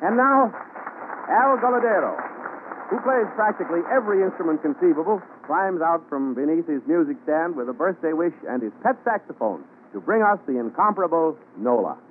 And now, Al Goladero, who plays practically every instrument conceivable, climbs out from beneath his music stand with a birthday wish and his pet saxophone to bring us the incomparable Nola.